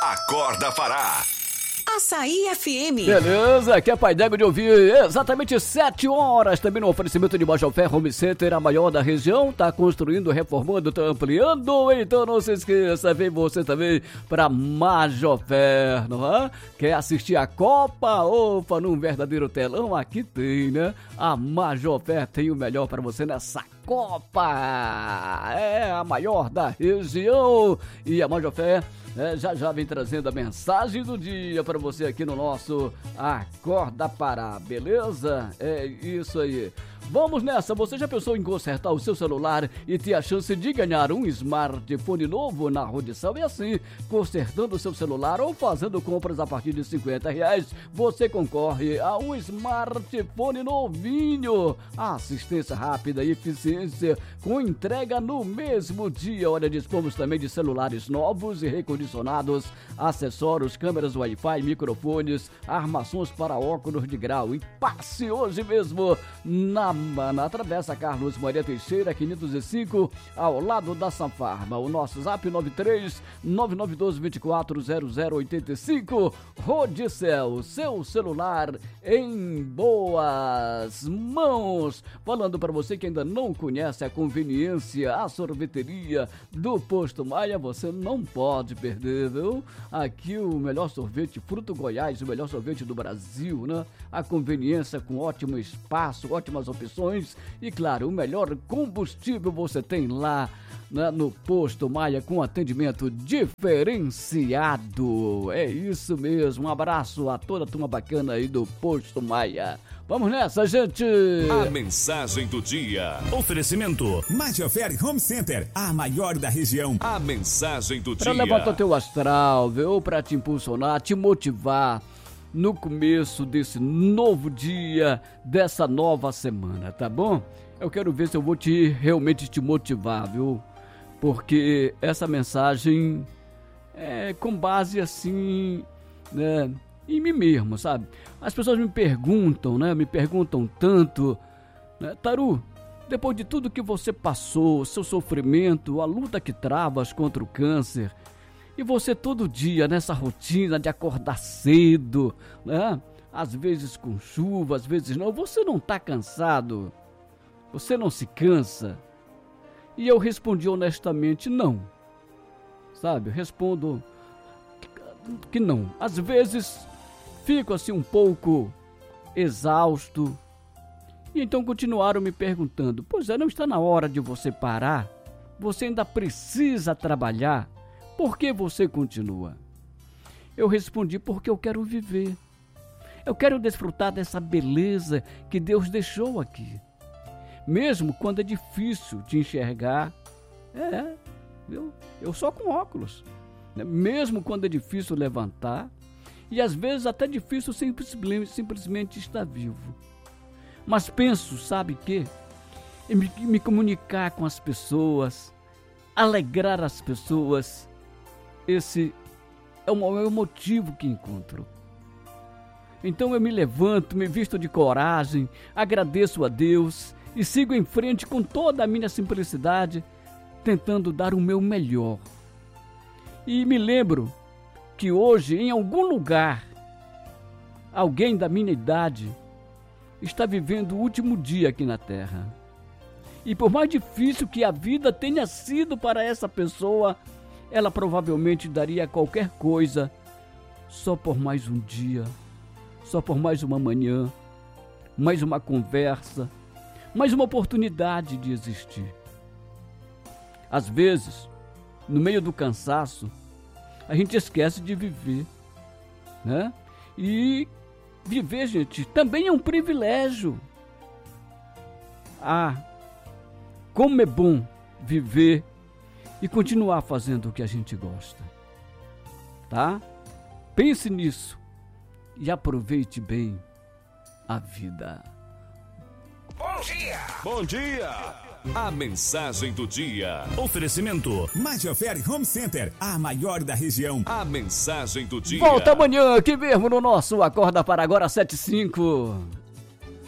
Acorda Pará. Açaí FM. Beleza, aqui é Pai Dego de ouvir exatamente 7 horas. Também no oferecimento de Majofé Home Center, a maior da região. Tá construindo, reformando, tá ampliando. Então não se esqueça, vem você também pra Majofé, não é? Quer assistir a Copa? Opa, num verdadeiro telão? Aqui tem, né? A Majofé tem o melhor pra você nessa Copa. É a maior da região. E a Majofé já vem trazendo a mensagem do dia para você aqui no nosso Acorda Pará, beleza? É isso aí. Vamos nessa, você já pensou em consertar o seu celular e ter a chance de ganhar um smartphone novo na Rodição? E assim, consertando o seu celular ou fazendo compras a partir de R$50, você concorre a um smartphone novinho. Assistência rápida e eficiência com entrega no mesmo dia. Olha, dispomos também de celulares novos e recondicionados, acessórios, câmeras Wi-Fi, microfones, armações para óculos de grau. E passe hoje mesmo na Travessa Carlos Maria Teixeira, 505, ao lado da Sanfarma. O nosso zap 93-9912-240085. Rodicel, seu celular em boas mãos. Falando para você que ainda não conhece a conveniência, a sorveteria do Posto Maia, você não pode perder, viu? Aqui o melhor sorvete Fruto Goiás, o melhor sorvete do Brasil, né? A conveniência com ótimo espaço, ótimas opções e, claro, o melhor combustível você tem lá, né, no Posto Maia, com atendimento diferenciado. É isso mesmo, um abraço a toda a turma bacana aí do Posto Maia. Vamos nessa, gente! A mensagem do dia. Oferecimento Majofé Home Center, a maior da região. A mensagem do pra dia. Levantar teu astral, viu? Pra te impulsionar, te motivar no começo desse novo dia, dessa nova semana, tá bom? Eu quero ver se eu vou realmente te motivar, viu? Porque essa mensagem é com base assim, né, em mim mesmo, sabe? As pessoas me perguntam, né? Me perguntam tanto, né? Taru, depois de tudo que você passou, seu sofrimento, a luta que travas contra o câncer, e você todo dia nessa rotina de acordar cedo, né? Às vezes com chuva, às vezes não. Você não está cansado? Você não se cansa? E eu respondi honestamente, não. Sabe? Eu respondo que não. Às vezes fico assim um pouco exausto. E então continuaram me perguntando, pois é, não está na hora de você parar? Você ainda precisa trabalhar? Por que você continua? Eu respondi, porque eu quero viver. Eu quero desfrutar dessa beleza que Deus deixou aqui. Mesmo quando é difícil de enxergar, eu só com óculos. Mesmo quando é difícil levantar, e às vezes até difícil simplesmente estar vivo. Mas penso, sabe que? Em me comunicar com as pessoas, alegrar as pessoas. Esse é o maior motivo que encontro. Então eu me levanto, me visto de coragem, agradeço a Deus e sigo em frente com toda a minha simplicidade, tentando dar o meu melhor. E me lembro que hoje, em algum lugar, alguém da minha idade está vivendo o último dia aqui na Terra. E por mais difícil que a vida tenha sido para essa pessoa, ela provavelmente daria qualquer coisa só por mais um dia, só por mais uma manhã, mais uma conversa, mais uma oportunidade de existir. Às vezes, no meio do cansaço, a gente esquece de viver, né? E viver, gente, também é um privilégio. Como é bom viver e continuar fazendo o que a gente gosta, tá? Pense nisso e aproveite bem a vida. Bom dia! Bom dia! A mensagem do dia. Oferecimento Majofé Home Center, a maior da região. A mensagem do dia. Volta amanhã aqui mesmo no nosso Acorda Pará, agora 7h05.